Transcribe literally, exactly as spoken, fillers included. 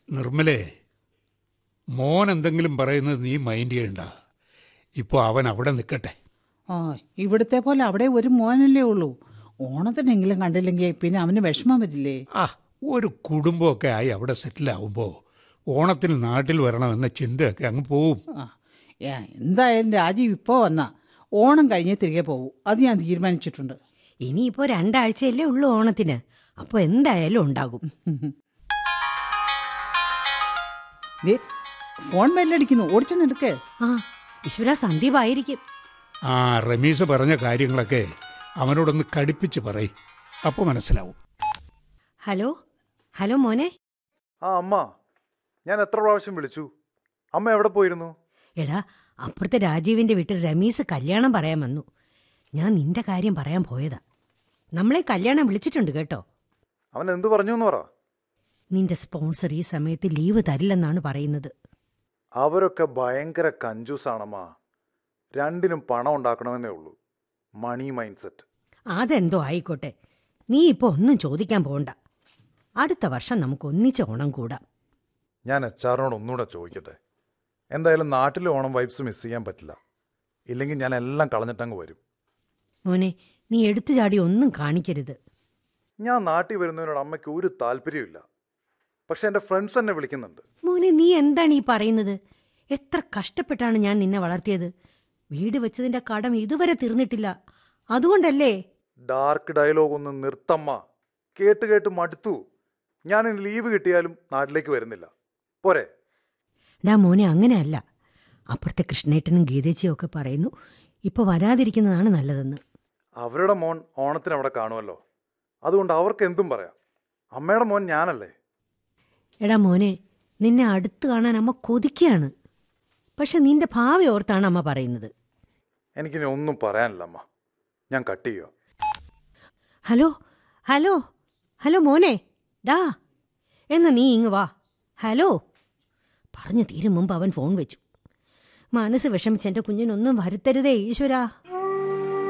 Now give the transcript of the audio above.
നിർമ്മലേ, മോൻ എന്തെങ്കിലും പറയുന്നത് നീ മൈൻഡ് ചെയ്യണ്ട. ഇപ്പോൾ അവൻ അവിടെ നിൽക്കട്ടെ. ആ, ഇവിടുത്തെ പോലെ അവിടെ ഒരു മോനല്ലേ ഉള്ളൂ. ഓണത്തിനെങ്കിലും കണ്ടില്ലെങ്കിൽ പിന്നെ അവന് വിഷമം വരില്ലേ? ആ, ഒരു കുടുംബമൊക്കെ ആയി അവിടെ സെറ്റിലാവുമ്പോൾ ഓണത്തിന് നാട്ടിൽ വരണമെന്ന ചിന്തയൊക്കെ അങ്ങ് പോവും. ആ, എന്തായാലും രാജീവ് ഇപ്പോൾ വന്നാ ഓണം കഴിഞ്ഞ് തിരികെ പോവും. അത് ഞാൻ തീരുമാനിച്ചിട്ടുണ്ട്. ഇനിയിപ്പോൾ രണ്ടാഴ്ചയല്ലേ ഉള്ളൂ ഓണത്തിന്, അപ്പോൾ എന്തായാലും ഉണ്ടാകും. ഫോൺ ബെല്ലടിക്കുന്നു, ഓടിച്ചെന്നെടുക്ക്. ആ, ഈശ്വര, സന്ദീപായിരിക്കും. ആ, റമീസ് പറഞ്ഞ കാര്യങ്ങളൊക്കെ അവനോടൊന്ന് കടുപ്പിച്ച് പറയും, അപ്പോൾ മനസ്സിലാവും. ഹലോ ഹലോ മോനെ. ആ അമ്മ, ഞാൻ എത്ര പ്രാവശ്യം വിളിച്ചു. അമ്മ എവിടെ പോയിരുന്നു? എടാ, അപ്പുറത്തെ രാജീവിന്റെ വീട്ടിൽ രമീസ് കല്യാണം പറയാൻ വന്നു. ഞാൻ നിന്റെ കാര്യം പറയാൻ പോയതാ. നമ്മളെ കല്യാണം വിളിച്ചിട്ടുണ്ട് കേട്ടോ. അവൻ എന്തു പറഞ്ഞു എന്ന് പറ. നിന്റെ സ്പോൺസർ ഈ സമയത്ത് ലീവ് തരില്ലെന്നാണ് പറയുന്നത്. അവരൊക്കെ ഭയങ്കര കഞ്ചൂസാണമ്മ. രണ്ടിനും പണം ഉണ്ടാക്കണമെന്നേ ഉള്ളൂ. മണി മൈൻഡ് സെറ്റ്. അതെന്തോ ആയിക്കോട്ടെ, നീ ഇപ്പോൾ ഒന്നും ചോദിക്കാൻ പോകണ്ട. അടുത്ത വർഷം നമുക്ക് ഒന്നിച്ച് ഓണം കൂടാം. ഞാൻ എച്ച് ആറിനോട് ഒന്നുകൂടെ ചോദിക്കട്ടെ. എന്തായാലും നാട്ടിലെ ഓണം വൈബ്സ് മിസ് ചെയ്യാൻ പറ്റില്ല. ഇല്ലെങ്കിൽ ഞാൻ എല്ലാം കളഞ്ഞിട്ടങ്ങ് വരും. മോനെ, നീ എടുത്തു ചാടി ഒന്നും കാണിക്കരുത്. ഞാൻ നാട്ടിൽ വരുന്നതിനോട് അമ്മയ്ക്ക് ഒരു താല്പര്യമില്ല. പക്ഷെ എൻ്റെ ഫ്രണ്ട്സ് എന്നെ വിളിക്കുന്നുണ്ട്. മോനെ, നീ എന്താണ് ഈ പറയുന്നത്? എത്ര കഷ്ടപ്പെട്ടാണ് ഞാൻ നിന്നെ വളർത്തിയത്. വീട് വെച്ചതിന്റെ കടം ഇതുവരെ തീർന്നിട്ടില്ല. അതുകൊണ്ടല്ലേ. ഡാർക്ക് ഡയലോഗ് ഒന്ന് നിർത്തമ്മ. കേട്ട് കേട്ട് മടുത്തു. ഞാൻ ലീവ് കിട്ടിയാലും നാട്ടിലേക്ക് വരുന്നില്ല. പോരെ? ഡാ മോനെ, അങ്ങനെയല്ല. അപ്പുറത്തെ കൃഷ്ണേട്ടനും ഗീതേച്ചിയും ഒക്കെ പറയുന്നു ഇപ്പൊ വരാതിരിക്കുന്നതാണ് നല്ലതെന്ന്. അവരുടെ മോൻ ഓണത്തിന് അവിടെ കാണുമല്ലോ. അതുകൊണ്ട് അവർക്ക് എന്തും പറയാം. അമ്മയുടെ മോൻ ഞാനല്ലേ. എടാ മോനെ, നിന്നെ അടുത്ത് കാണാൻ അമ്മ കൊതിക്കുകയാണ്. പക്ഷെ നിന്റെ ഭാവി ഓർത്താണ് അമ്മ പറയുന്നത്. എനിക്കിനി ഒന്നും പറയാനില്ല അമ്മ. ഞാൻ കട്ട് ചെയ്യുക. ഹലോ ഹലോ ഹലോ മോനെ, ഡാ, എന്നാ നീ ഇങ്ങ് വാ. ഹലോ പറഞ്ഞു തീരും മുമ്പ് അവൻ ഫോൺ വെച്ചു. മനസ്സ് വിഷമിച്ച് എൻ്റെ കുഞ്ഞിനൊന്നും വരുത്തരുതേ ഈശ്വരാ.